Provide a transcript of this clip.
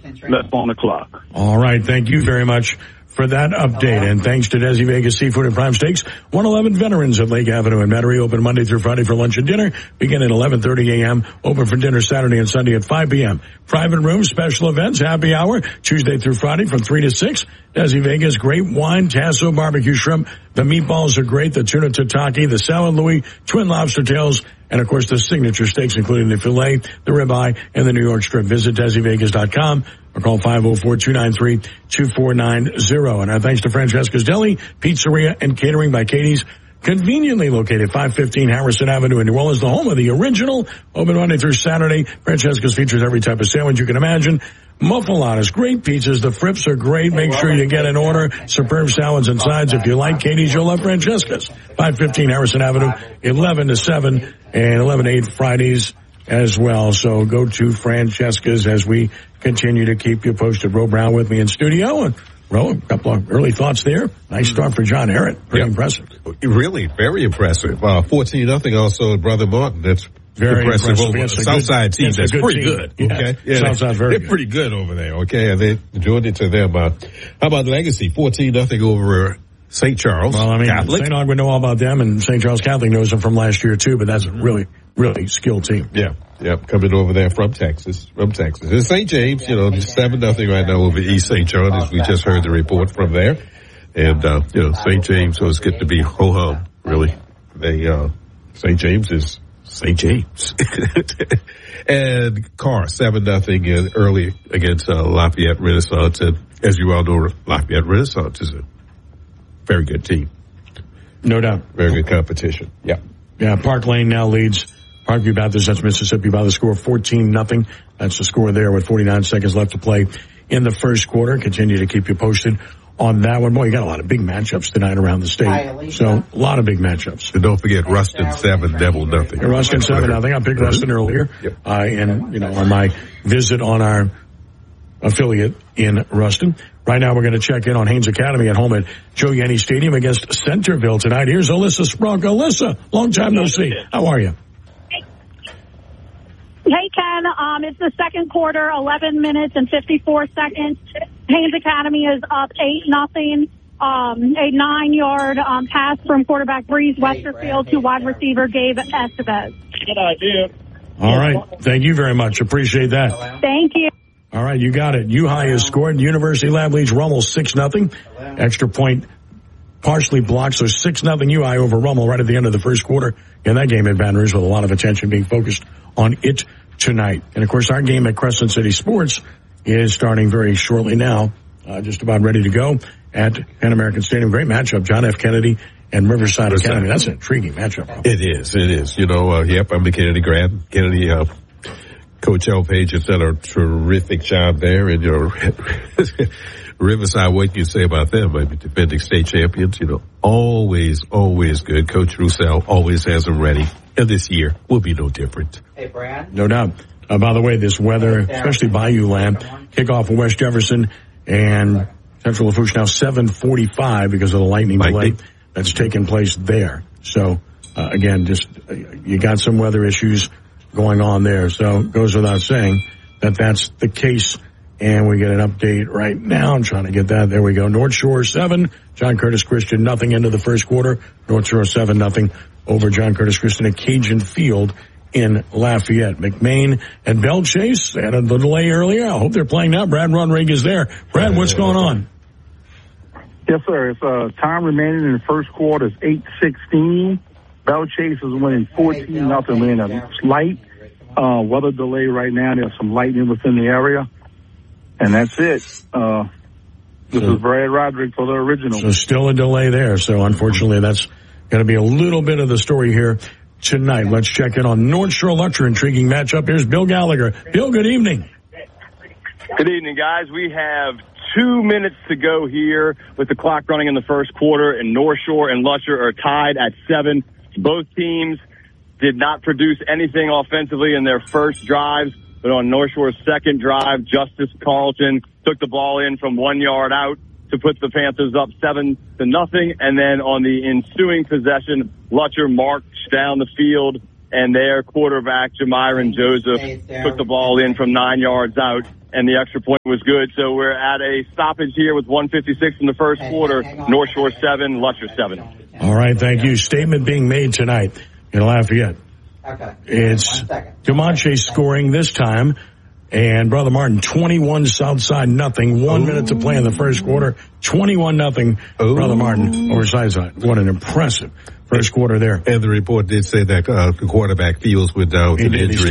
left on the clock. All right. Thank you very much for that update. And thanks to Desi Vegas Seafood and Prime Steaks, 111 Veterans at Lake Avenue and Battery, open Monday through Friday for lunch and dinner, begin at 11:30 a.m., open for dinner Saturday and Sunday at 5 p.m. Private rooms, special events, happy hour, Tuesday through Friday from 3 to 6. Desi Vegas, great wine, Tasso barbecue shrimp. The meatballs are great, the tuna tataki, the salad Louis, twin lobster tails, and of course the signature steaks, including the filet, the ribeye, and the New York strip. Visit DesiVegas.com or call 504-293-2490. And our thanks to Francesca's Deli, Pizzeria, and Catering by Katie's, conveniently located 515 Harrison Avenue in New Orleans, the home of the original, open Monday through Saturday. Francesca's features every type of sandwich you can imagine. Muffaladas, great pizzas. The frips are great. Make sure you get an order. Superb salads and sides. If you like Katie's, you'll love Francesca's. 515 Harrison Avenue, 11 to 7 and 11 to 8 Fridays as well. So go to Francesca's as we continue to keep you posted. Ro Brown with me in studio. And Ro, a couple of early thoughts there. Nice start for John Herrett. Pretty impressive. Really, very impressive. 14-0 also Brother Martin. That's very impressive. Southside team, that's pretty good. Okay, Southside's very good. They're pretty good over there. Okay, and they joined it to them. How about Legacy? 14-0 over St. Charles. Well, I mean, Catholic. St. Aug would know all about them, and St. Charles Catholic knows them from last year too. But that's a really skilled team. Yeah, coming over there from Texas. And St. James, 7-0 right now over East St. John, as we just heard the report from there. And St. James, so it's good to be ho hum. Really, St. James is St. James. And Carr, 7-0 early against Lafayette Renaissance. And as you all know, Lafayette Renaissance is a very good team. No doubt. Very good competition. Yeah. Park Lane now leads Parkview Baptist, that's Mississippi, by the score of 14-0. That's the score there with 49 seconds left to play in the first quarter. Continue to keep you posted on that one. Boy, you got a lot of big matchups tonight around the state. So, a lot of big matchups. And don't forget Ruston 7, Devil nothing. Ruston 7-0. I picked Ruston earlier. Yep. On my visit on our affiliate in Ruston. Right now we're going to check in on Haynes Academy at home at Joe Yenny Stadium against Centerville tonight. Here's Alyssa Sprunk. Alyssa, long time no see. How are you? Hey, Ken. It's the second quarter, 11 minutes and 54 seconds. Haynes Academy is up 8-0. A 9-yard pass from quarterback Breeze Westerfield to wide receiver Gabe Estevez. Good idea. All right. Thank you very much. Appreciate that. Thank you. All right, you got it. U-High has scored. University Lab leads Rummel 6-0. Extra point partially blocked, so 6-0 U-High over Rummel right at the end of the first quarter. In that game at Baton Rouge, with a lot of attention being focused on it tonight. And of course, our game at Crescent City Sports is starting very shortly now. Just about ready to go at Pan American Stadium. Great matchup, John F. Kennedy and Riverside Academy. That's an intriguing matchup. It is. I'm the Kennedy grad. Kennedy, Coach L. Page has done a terrific job there. And, Riverside, what can you say about them? I mean, defending state champions, always good. Coach Roussel always has them ready. And this year will be no different. Hey, Brad. No doubt. By the way, this weather, especially Bayou Land, kickoff in West Jefferson and Central Lafourche now 7:45 because of the lightning delay that's taken place there. So, again, you got some weather issues going on there. So it goes without saying that that's the case. And we get an update right now. I'm trying to get that. There we go. North Shore 7, John Curtis Christian nothing into the first quarter. North Shore 7-0 over John Curtis Christian at Cajun Field in Lafayette. McMain and Bell Chase had a delay earlier. I hope they're playing now. Brad Rodriguez is there. Brad, what's going on? Yes, sir. It's time remaining in the first quarter is 8:16. Bell Chase is winning 14-0. We're in a slight weather delay right now. There's some lightning within the area. And that's it. This is Brad Roderick for the original. So still a delay there. So unfortunately, that's going to be a little bit of the story here tonight. Let's check in on North Shore Lecture. Intriguing matchup. Here's Bill Gallagher. Bill, good evening. Good evening, guys. We have 2 minutes to go here with the clock running in the first quarter, and North Shore and Lutcher are tied at 7. Both teams did not produce anything offensively in their first drives, but on North Shore's second drive, Justice Carlton took the ball in from 1 yard out to put the Panthers up 7-0. And then on the ensuing possession, Lutcher marched down the field, and their quarterback, Jamiron Joseph, took the ball in from 9 yards out and the extra point was good. So we're at a stoppage here with 1:56 in the first quarter. North Shore 7, Lusher 7. All right, thank you. Statement being made tonight in Lafayette. Okay. It's Comanche scoring this time, and Brother Martin 21 Southside nothing. 1 minute to play in the first quarter. 21-0. Brother Martin over Southside. What an impressive first quarter there. And the report did say that the quarterback feels with an injury.